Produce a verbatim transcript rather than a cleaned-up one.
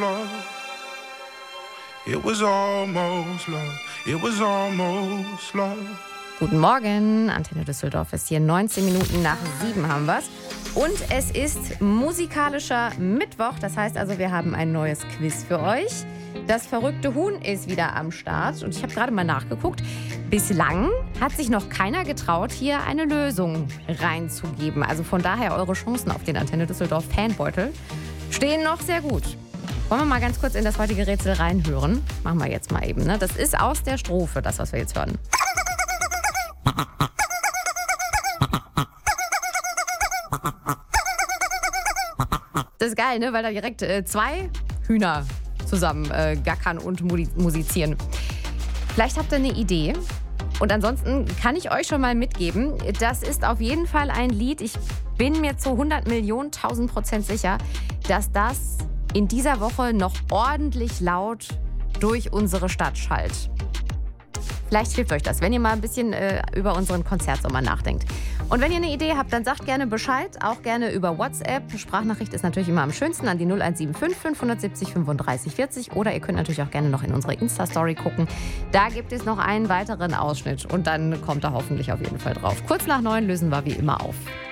love. It was almost love. It was almost love. Guten Morgen, Antenne Düsseldorf ist hier, neunzehn Minuten nach sieben haben wir's. Und es ist musikalischer Mittwoch, das heißt also, wir haben ein neues Quiz für euch. Das verrückte Huhn ist wieder am Start und ich habe gerade mal nachgeguckt. Bislang hat sich noch keiner getraut, hier eine Lösung reinzugeben. Also von daher, eure Chancen auf den Antenne Düsseldorf Fanbeutel stehen noch sehr gut. Wollen wir mal ganz kurz in das heutige Rätsel reinhören? Machen wir jetzt mal eben, ne? Das ist aus der Strophe, das, was wir jetzt hören. Das ist geil, ne? Weil da direkt äh, zwei Hühner zusammen äh, gackern und musizieren. Vielleicht habt ihr eine Idee. Und ansonsten kann ich euch schon mal mitgeben, das ist auf jeden Fall ein Lied. Ich bin mir zu hundert Millionen, tausend Prozent sicher, dass das in dieser Woche noch ordentlich laut durch unsere Stadt schallt. Vielleicht hilft euch das, wenn ihr mal ein bisschen äh, über unseren Konzertsommer nachdenkt. Und wenn ihr eine Idee habt, dann sagt gerne Bescheid, auch gerne über WhatsApp. Sprachnachricht ist natürlich immer am schönsten an die null eins sieben fünf fünf sieben null fünfunddreißig vierzig. Oder ihr könnt natürlich auch gerne noch in unsere Insta-Story gucken. Da gibt es noch einen weiteren Ausschnitt und dann kommt er hoffentlich auf jeden Fall drauf. Kurz nach neun lösen wir wie immer auf.